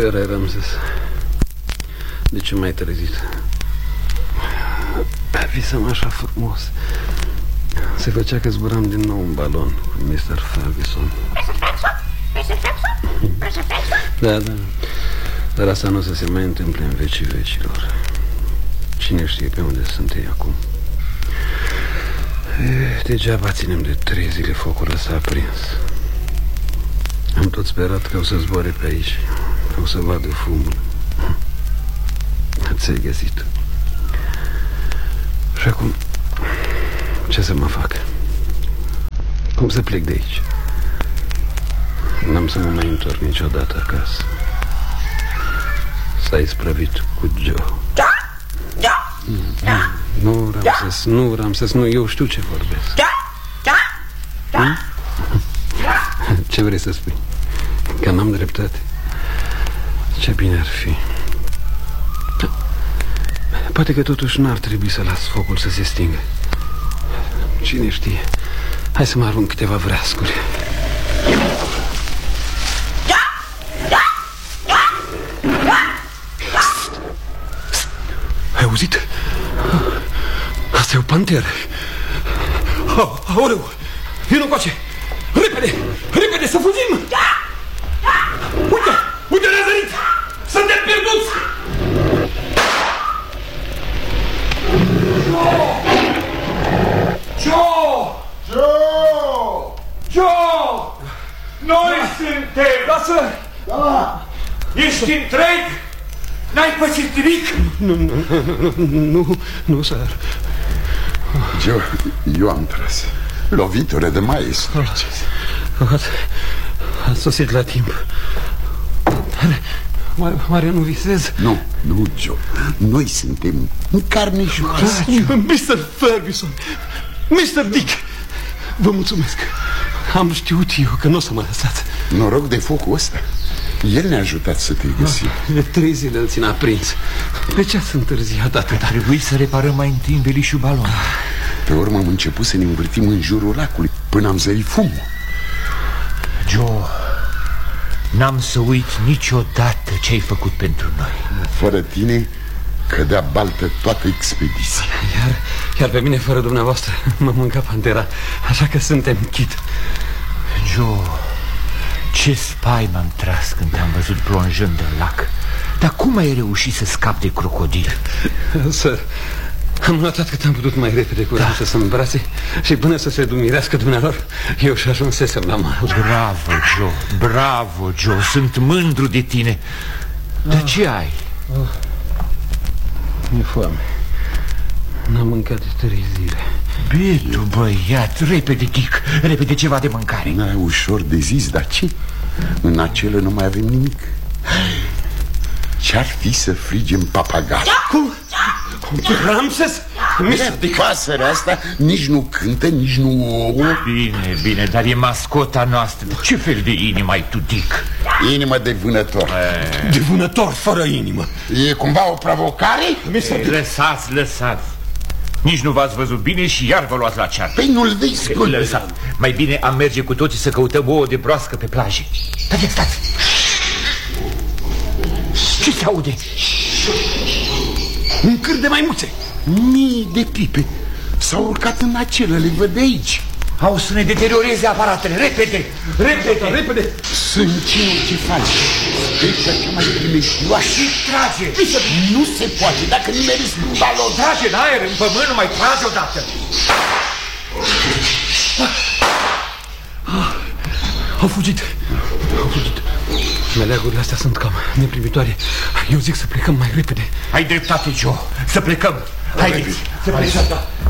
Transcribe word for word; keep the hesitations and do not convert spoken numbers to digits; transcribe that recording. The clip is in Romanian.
erai, Ramses? De ce m-ai trezit? Visam așa frumos. Se făcea că zburam din nou un balon cu mister Ferguson. Da, da. Dar asta nu o să se mai întâmple în vecii vecilor. Cine știe pe unde sunt ei acum? E, degeaba ținem de trei zile focul ăsta aprins. Am tot sperat că o să zboare pe aici, că o să vadă fumul. Ți-ai găsit. Și acum, ce să mă fac? Cum să plec de aici? N-am să mă mai întorc niciodată acasă. S-a isprăvit cu Joe. Da, da, da. Nu, Ramses, nu, Ramses, nu, eu știu ce vorbesc. Da, da, da. Ce vrei să spui? Că n-am dreptate? Ce bine ar fi. Poate că totuși n-ar trebui să las focul să se stingă. Cine știe? Hai să mă arunc câteva vreascuri. Ai auzit? Asta e o panteră. Aoleu, vino încoace. Repede, repede, să fugim. Uite, uite, ne-a zărit. Suntem pierduți. Joe! Joe! Joe! Noi suntem! Lasă! Da! Ești întreg? N-ai pățit nimic? Nu, nu, nu, nu, nu, sir. Joe, eu am tras. Lovitură de maestru. A sosit la timp. Dar oare nu visez? Nu, nu, Joe. Noi suntem în carne și oase. mister Ferguson, mister Dick, vă mulțumesc. Am știut eu că nu o să mă lăsați. Noroc de focul ăsta. El ne-a ajutat să te găsim. De trei zile îl țin aprins. De ce ați întârziat atât? A trebuit să reparăm mai întâi învelișul balon. Pe urmă am început să ne învârtim în jurul lacului până am zărit fumul. Joe, n-am să uit niciodată ce ai făcut pentru noi. Fără tine cădea baltă toată expediția. Iar, iar pe mine, fără dumneavoastră, mă mânca pantera. Așa că suntem chit. Joe, ce spaimă am tras când te-am văzut plonjând în lac. Dar cum ai reușit să scapi de crocodil? Sir, am notat cât am putut mai repede cu da. să-mi brațe. Și până să se dumirească dumnealor, eu și ajunsesem la mal. Bravo, Joe, bravo, Joe. Sunt mândru de tine. Dar ce ai? Oh. Mi-e foame. N-am mâncat de trei zile. Bietul băiat, repede, Dick, repede ceva de mâncare. N-ai ușor de zis, dar ce? În acele nu mai avem nimic. Ce-ar fi să frigem papagal? Cum? Ramses? mister Dick, pasărea asta nici nu cântă, nici nu ouă. Bine, bine, dar e mascota noastră. Ce fel de inimă ai tu, Dick? Inimă de vânător. E... De vânător fără inimă. E cumva o provocare? mister Dick, lăsați, lăsați. Nici nu v-ați văzut bine și iar vă luați la ceartă. Păi nu-l vezi, nu-l vezi. Mai bine am merge cu toții să căutăm ouă de broască pe plajă. Stați, stați. Ce se aude? Un câr de maimuțe. Mii de pipe s-au urcat în acela, le văd de aici. Au să ne deterioreze aparatele. Repede, repede, repede. Sunt cine ce faci. Specia cea mai primejdioasă. Și trage. Nu se poate dacă nu mergi în balon. Trage în aer, în pământ, nu mai trage odată. ah, Au fugit. Au fugit. Meleagurile astea sunt cam neprimitoare. Eu zic să plecăm mai repede. Ai dreptate, Joe. Să plecăm. Haideți, să plecăm.